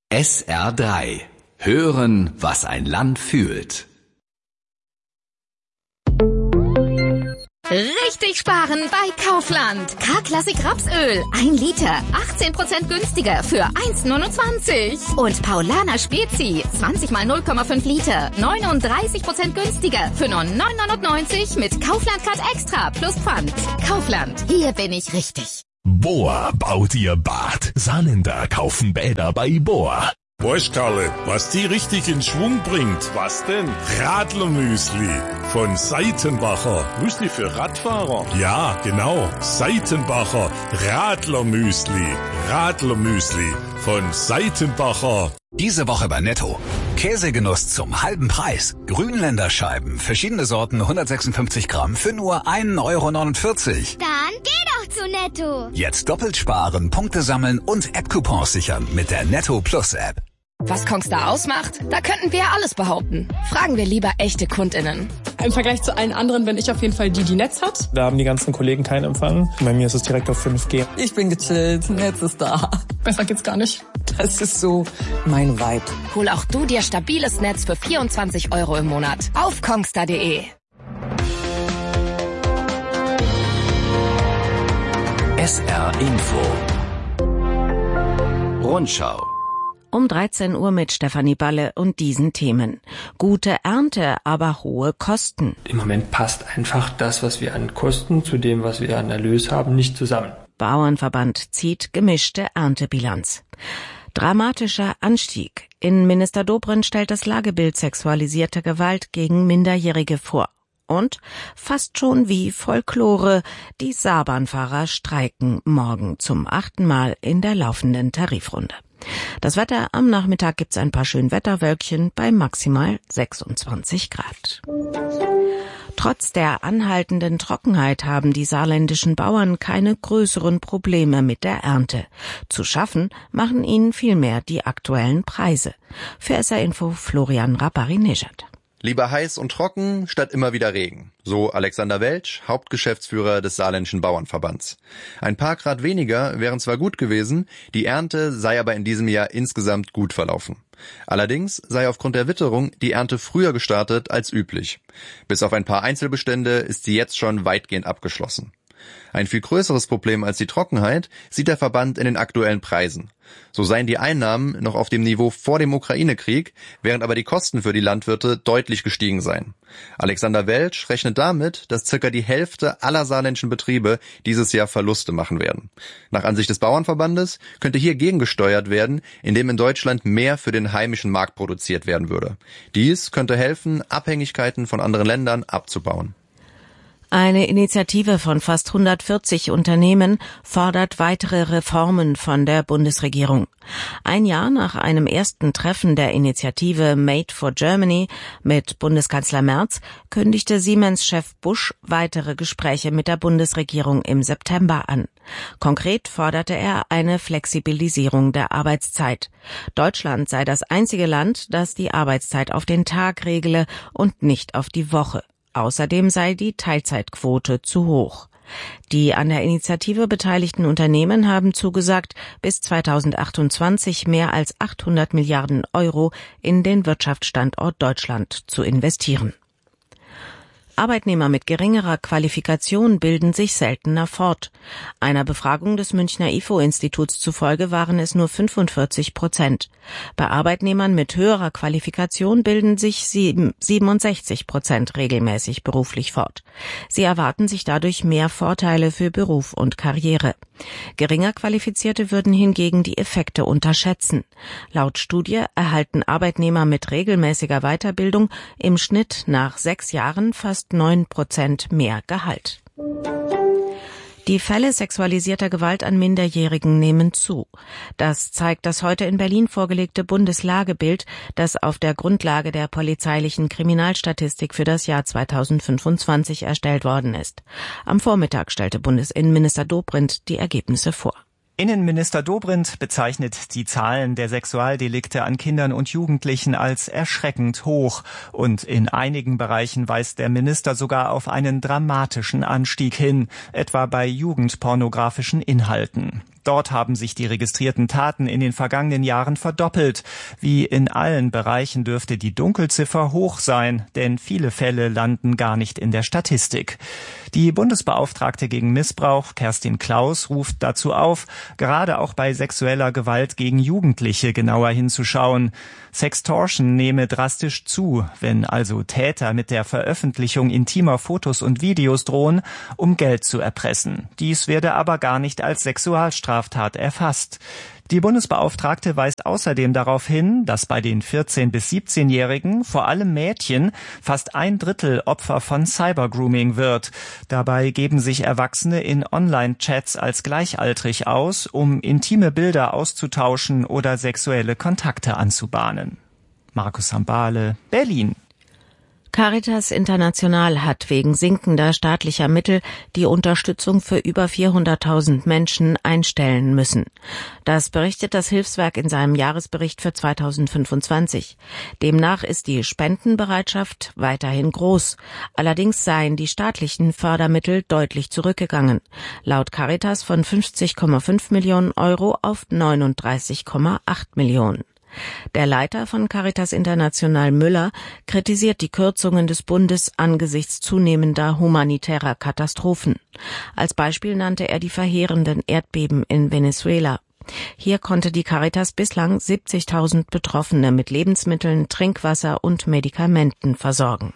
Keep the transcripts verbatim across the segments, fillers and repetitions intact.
S R drei. Hören, was ein Land fühlt. Richtig sparen bei Kaufland. K-Klassik Rapsöl. Ein Liter. achtzehn Prozent günstiger für eins neunundzwanzig. Und Paulaner Spezi. zwanzig mal null Komma fünf Liter. neununddreißig Prozent günstiger für nur neun neunundneunzig mit Kaufland Card Extra plus Pfand. Kaufland. Hier bin ich richtig. Bohr baut ihr Bad. Saarländer kaufen Bäder bei Bohr. Weißt, Karle, was die richtig in Schwung bringt? Was denn? Radlermüsli von Seitenbacher. Müsli für Radfahrer? Ja, genau. Seitenbacher Radlermüsli. Radlermüsli von Seitenbacher. Diese Woche bei Netto. Käsegenuss zum halben Preis. Grünländer Scheiben, verschiedene Sorten, hundertsechsundfünfzig Gramm für nur ein Euro neunundvierzig. Dann geh doch zu Netto. Jetzt doppelt sparen, Punkte sammeln und App-Coupons sichern mit der Netto Plus App. Was Kongstar ausmacht? Da könnten wir alles behaupten. Fragen wir lieber echte KundInnen. Im Vergleich zu allen anderen bin ich auf jeden Fall die, die Netz hat. Da haben die ganzen Kollegen keinen Empfang. Bei mir ist es direkt auf fünf G. Ich bin gechillt, Netz ist da. Besser geht's gar nicht. Das ist so mein Vibe. Hol auch du dir stabiles Netz für vierundzwanzig Euro im Monat auf kongstar punkt de. S R Info. Rundschau. Um dreizehn Uhr mit Stefanie Balle und diesen Themen. Gute Ernte, aber hohe Kosten. Im Moment passt einfach das, was wir an Kosten zu dem, was wir an Erlös haben, nicht zusammen. Bauernverband zieht gemischte Erntebilanz. Dramatischer Anstieg. Innenminister Dobrindt stellt das Lagebild sexualisierter Gewalt gegen Minderjährige vor. Und fast schon wie Folklore, die Saarbahnfahrer streiken morgen zum achten Mal in der laufenden Tarifrunde. Das Wetter: am Nachmittag gibt's ein paar Schönwetterwölkchen bei maximal sechsundzwanzig Grad. Trotz der anhaltenden Trockenheit haben die saarländischen Bauern keine größeren Probleme mit der Ernte. Zu schaffen machen ihnen vielmehr die aktuellen Preise. Für S R Info Florian Rapari-Nejad. Lieber heiß und trocken statt immer wieder Regen. So Alexander Welsch, Hauptgeschäftsführer des Saarländischen Bauernverbands. Ein paar Grad weniger wären zwar gut gewesen, die Ernte sei aber in diesem Jahr insgesamt gut verlaufen. Allerdings sei aufgrund der Witterung die Ernte früher gestartet als üblich. Bis auf ein paar Einzelbestände ist sie jetzt schon weitgehend abgeschlossen. Ein viel größeres Problem als die Trockenheit sieht der Verband in den aktuellen Preisen. So seien die Einnahmen noch auf dem Niveau vor dem Ukraine-Krieg, während aber die Kosten für die Landwirte deutlich gestiegen seien. Alexander Welsch rechnet damit, dass circa die Hälfte aller saarländischen Betriebe dieses Jahr Verluste machen werden. Nach Ansicht des Bauernverbandes könnte hier gegengesteuert werden, indem in Deutschland mehr für den heimischen Markt produziert werden würde. Dies könnte helfen, Abhängigkeiten von anderen Ländern abzubauen. Eine Initiative von fast hundertvierzig Unternehmen fordert weitere Reformen von der Bundesregierung. Ein Jahr nach einem ersten Treffen der Initiative Made for Germany mit Bundeskanzler Merz kündigte Siemens-Chef Busch weitere Gespräche mit der Bundesregierung im September an. Konkret forderte er eine Flexibilisierung der Arbeitszeit. Deutschland sei das einzige Land, das die Arbeitszeit auf den Tag regle und nicht auf die Woche. Außerdem sei die Teilzeitquote zu hoch. Die an der Initiative beteiligten Unternehmen haben zugesagt, bis zweitausendachtundzwanzig mehr als achthundert Milliarden Euro in den Wirtschaftsstandort Deutschland zu investieren. Arbeitnehmer mit geringerer Qualifikation bilden sich seltener fort. Einer Befragung des Münchner I F O-Instituts zufolge waren es nur fünfundvierzig Prozent. Bei Arbeitnehmern mit höherer Qualifikation bilden sich siebenundsechzig Prozent regelmäßig beruflich fort. Sie erwarten sich dadurch mehr Vorteile für Beruf und Karriere. Geringer Qualifizierte würden hingegen die Effekte unterschätzen. Laut Studie erhalten Arbeitnehmer mit regelmäßiger Weiterbildung im Schnitt nach sechs Jahren fast neun Prozent mehr Gehalt. Die Fälle sexualisierter Gewalt an Minderjährigen nehmen zu. Das zeigt das heute in Berlin vorgelegte Bundeslagebild, das auf der Grundlage der polizeilichen Kriminalstatistik für das Jahr zweitausendfünfundzwanzig erstellt worden ist. Am Vormittag stellte Bundesinnenminister Dobrindt die Ergebnisse vor. Innenminister Dobrindt bezeichnet die Zahlen der Sexualdelikte an Kindern und Jugendlichen als erschreckend hoch. Und in einigen Bereichen weist der Minister sogar auf einen dramatischen Anstieg hin, etwa bei jugendpornografischen Inhalten. Dort haben sich die registrierten Taten in den vergangenen Jahren verdoppelt. Wie in allen Bereichen dürfte die Dunkelziffer hoch sein, denn viele Fälle landen gar nicht in der Statistik. Die Bundesbeauftragte gegen Missbrauch, Kerstin Klaus, ruft dazu auf, gerade auch bei sexueller Gewalt gegen Jugendliche genauer hinzuschauen. Sextortion nehme drastisch zu, wenn also Täter mit der Veröffentlichung intimer Fotos und Videos drohen, um Geld zu erpressen. Dies werde aber gar nicht als Sexualstraftat erfasst. Die Bundesbeauftragte weist außerdem darauf hin, dass bei den vierzehn- bis siebzehnjährigen, vor allem Mädchen, fast ein Drittel Opfer von Cybergrooming wird. Dabei geben sich Erwachsene in Online-Chats als gleichaltrig aus, um intime Bilder auszutauschen oder sexuelle Kontakte anzubahnen. Markus Sambale, Berlin. Caritas International hat wegen sinkender staatlicher Mittel die Unterstützung für über vierhunderttausend Menschen einstellen müssen. Das berichtet das Hilfswerk in seinem Jahresbericht für zweitausendfünfundzwanzig. Demnach ist die Spendenbereitschaft weiterhin groß. Allerdings seien die staatlichen Fördermittel deutlich zurückgegangen. Laut Caritas von fünfzig Komma fünf Millionen Euro auf neununddreißig Komma acht Millionen. Der Leiter von Caritas International Müller kritisiert die Kürzungen des Bundes angesichts zunehmender humanitärer Katastrophen. Als Beispiel nannte er die verheerenden Erdbeben in Venezuela. Hier konnte die Caritas bislang siebzigtausend Betroffene mit Lebensmitteln, Trinkwasser und Medikamenten versorgen.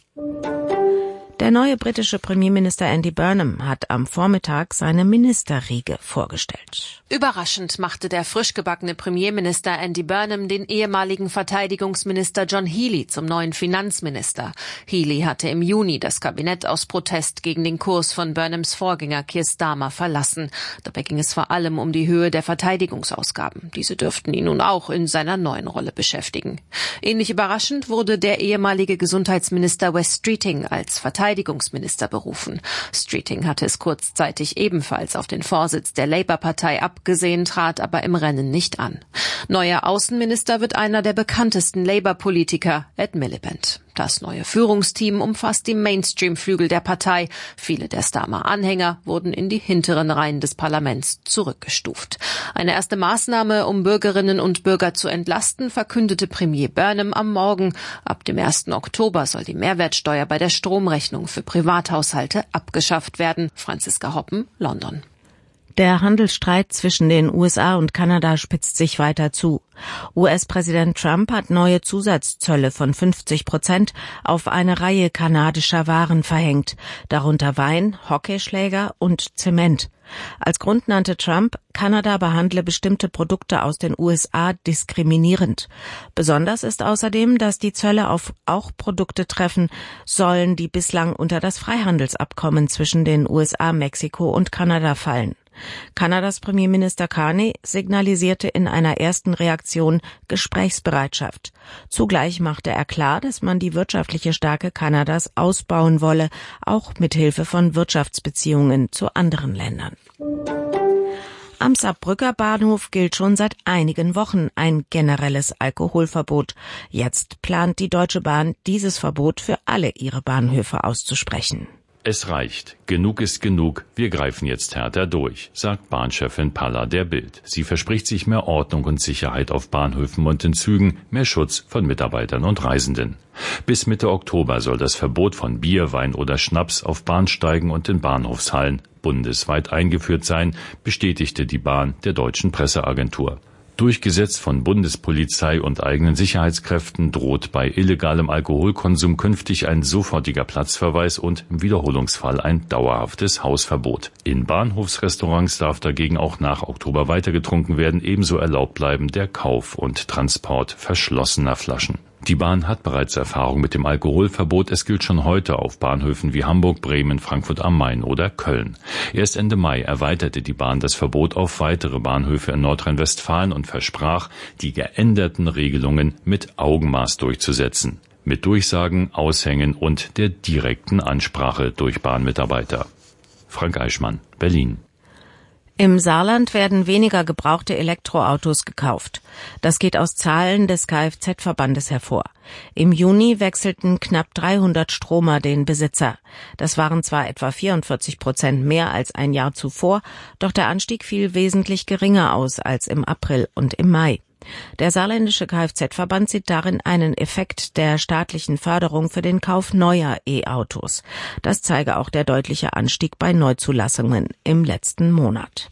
Der neue britische Premierminister Andy Burnham hat am Vormittag seine Ministerriege vorgestellt. Überraschend machte der frisch gebackene Premierminister Andy Burnham den ehemaligen Verteidigungsminister John Healey zum neuen Finanzminister. Healey hatte im Juni das Kabinett aus Protest gegen den Kurs von Burnhams Vorgänger Keir Starmer verlassen. Dabei ging es vor allem um die Höhe der Verteidigungsausgaben. Diese dürften ihn nun auch in seiner neuen Rolle beschäftigen. Ähnlich überraschend wurde der ehemalige Gesundheitsminister Wes Streeting als Verteidigungsminister Verteidigungsminister berufen. Streeting hatte es kurzzeitig ebenfalls auf den Vorsitz der Labour-Partei abgesehen, trat aber im Rennen nicht an. Neuer Außenminister wird einer der bekanntesten Labour-Politiker, Ed Miliband. Das neue Führungsteam umfasst die Mainstream-Flügel der Partei. Viele der Starmer-Anhänger wurden in die hinteren Reihen des Parlaments zurückgestuft. Eine erste Maßnahme, um Bürgerinnen und Bürger zu entlasten, verkündete Premier Burnham am Morgen. Ab dem ersten Oktober soll die Mehrwertsteuer bei der Stromrechnung für Privathaushalte abgeschafft werden. Franziska Hoppen, London. Der Handelsstreit zwischen den U S A und Kanada spitzt sich weiter zu. U S-Präsident Trump hat neue Zusatzzölle von fünfzig Prozent auf eine Reihe kanadischer Waren verhängt, darunter Wein, Hockeyschläger und Zement. Als Grund nannte Trump, Kanada behandle bestimmte Produkte aus den U S A diskriminierend. Besonders ist außerdem, dass die Zölle auf auch Produkte treffen sollen, die bislang unter das Freihandelsabkommen zwischen den U S A, Mexiko und Kanada fallen. Kanadas Premierminister Carney signalisierte in einer ersten Reaktion Gesprächsbereitschaft. Zugleich machte er klar, dass man die wirtschaftliche Stärke Kanadas ausbauen wolle, auch mit Hilfe von Wirtschaftsbeziehungen zu anderen Ländern. Am Saarbrücker Bahnhof gilt schon seit einigen Wochen ein generelles Alkoholverbot. Jetzt plant die Deutsche Bahn, dieses Verbot für alle ihre Bahnhöfe auszusprechen. Es reicht. Genug ist genug. Wir greifen jetzt härter durch, sagt Bahnchefin Palla der Bild. Sie verspricht sich mehr Ordnung und Sicherheit auf Bahnhöfen und in Zügen, mehr Schutz von Mitarbeitern und Reisenden. Bis Mitte Oktober soll das Verbot von Bier, Wein oder Schnaps auf Bahnsteigen und in Bahnhofshallen bundesweit eingeführt sein, bestätigte die Bahn der deutschen Presseagentur. Durchgesetzt von Bundespolizei und eigenen Sicherheitskräften droht bei illegalem Alkoholkonsum künftig ein sofortiger Platzverweis und im Wiederholungsfall ein dauerhaftes Hausverbot. In Bahnhofsrestaurants darf dagegen auch nach Oktober weiter getrunken werden, ebenso erlaubt bleiben der Kauf und Transport verschlossener Flaschen. Die Bahn hat bereits Erfahrung mit dem Alkoholverbot. Es gilt schon heute auf Bahnhöfen wie Hamburg, Bremen, Frankfurt am Main oder Köln. Erst Ende Mai erweiterte die Bahn das Verbot auf weitere Bahnhöfe in Nordrhein-Westfalen und versprach, die geänderten Regelungen mit Augenmaß durchzusetzen. Mit Durchsagen, Aushängen und der direkten Ansprache durch Bahnmitarbeiter. Frank Eichmann, Berlin. Im Saarland werden weniger gebrauchte Elektroautos gekauft. Das geht aus Zahlen des Kfz-Verbandes hervor. Im Juni wechselten knapp dreihundert Stromer den Besitzer. Das waren zwar etwa vierundvierzig Prozent mehr als ein Jahr zuvor, doch der Anstieg fiel wesentlich geringer aus als im April und im Mai. Der saarländische Kfz-Verband sieht darin einen Effekt der staatlichen Förderung für den Kauf neuer E-Autos. Das zeige auch der deutliche Anstieg bei Neuzulassungen im letzten Monat.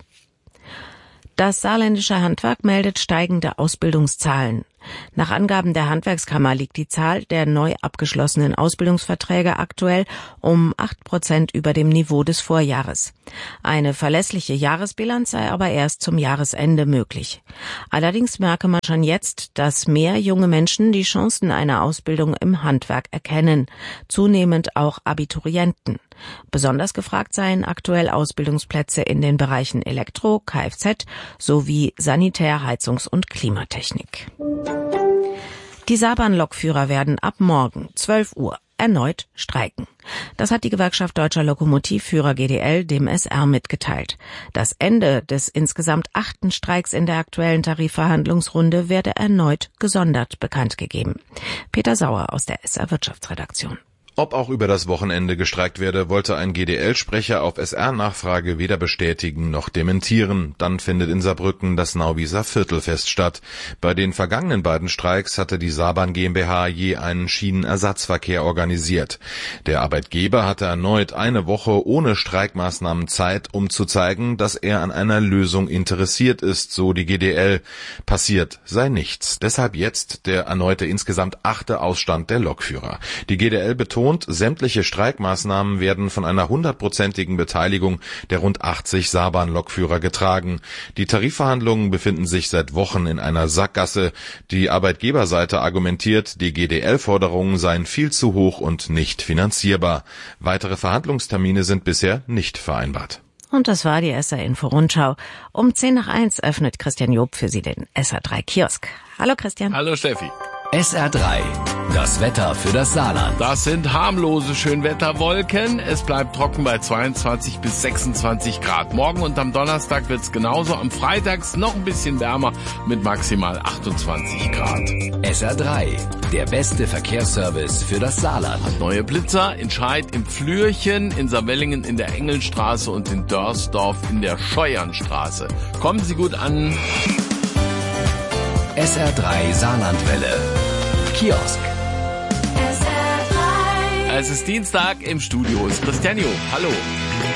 Das saarländische Handwerk meldet steigende Ausbildungszahlen. Nach Angaben der Handwerkskammer liegt die Zahl der neu abgeschlossenen Ausbildungsverträge aktuell um acht Prozent über dem Niveau des Vorjahres. Eine verlässliche Jahresbilanz sei aber erst zum Jahresende möglich. Allerdings merke man schon jetzt, dass mehr junge Menschen die Chancen einer Ausbildung im Handwerk erkennen, zunehmend auch Abiturienten. Besonders gefragt seien aktuell Ausbildungsplätze in den Bereichen Elektro, Kfz sowie Sanitär-, Heizungs- und Klimatechnik. Die Saarbahnlokführer werden ab morgen zwölf Uhr erneut streiken. Das hat die Gewerkschaft Deutscher Lokomotivführer G D L dem S R mitgeteilt. Das Ende des insgesamt achten Streiks in der aktuellen Tarifverhandlungsrunde werde erneut gesondert bekannt gegeben. Peter Sauer aus der S R Wirtschaftsredaktion. Ob auch über das Wochenende gestreikt werde, wollte ein G D L-Sprecher auf S R-Nachfrage weder bestätigen noch dementieren. Dann findet in Saarbrücken das Nauwieser Viertelfest statt. Bei den vergangenen beiden Streiks hatte die Saarbahn GmbH je einen Schienenersatzverkehr organisiert. Der Arbeitgeber hatte erneut eine Woche ohne Streikmaßnahmen Zeit, um zu zeigen, dass er an einer Lösung interessiert ist, so die G D L. Passiert sei nichts. Deshalb jetzt der erneute insgesamt achte Ausstand der Lokführer. Die G D L betont, sämtliche Streikmaßnahmen werden von einer hundertprozentigen Beteiligung der rund achtzig Saarbahn-Lokführer getragen. Die Tarifverhandlungen befinden sich seit Wochen in einer Sackgasse. Die Arbeitgeberseite argumentiert, die G D L-Forderungen seien viel zu hoch und nicht finanzierbar. Weitere Verhandlungstermine sind bisher nicht vereinbart. Und das war die S R Info Rundschau. Um zehn nach eins öffnet Christian Job für Sie den S R drei Kiosk. Hallo Christian. Hallo Steffi. S R drei, das Wetter für das Saarland. Das sind harmlose Schönwetterwolken. Es bleibt trocken bei zweiundzwanzig bis sechsundzwanzig Grad. Morgen und am Donnerstag wird's genauso. Am Freitag noch ein bisschen wärmer mit maximal achtundzwanzig Grad. S R drei, der beste Verkehrsservice für das Saarland. Hat neue Blitzer in Scheid im Flürchen, in Saarwellingen in der Engelstraße und in Dörsdorf in der Scheuernstraße. Kommen Sie gut an. S R drei Saarlandwelle. Kiosk. Es ist Dienstag, im Studio ist Christian Job. Hallo.